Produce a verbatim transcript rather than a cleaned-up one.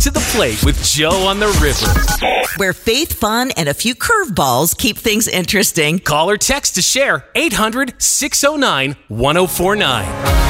To the Plate with Joe on the River. Where faith, fun, and a few curveballs keep things interesting. Call or text to share eight hundred, six oh nine, one oh four nine.